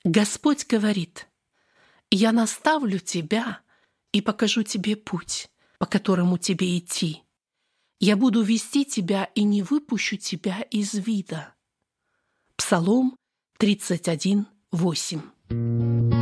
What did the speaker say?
Господь говорит: «Я наставлю тебя и покажу тебе путь, по которому тебе идти. Я буду вести тебя и не выпущу тебя из вида». Псалом 31:8.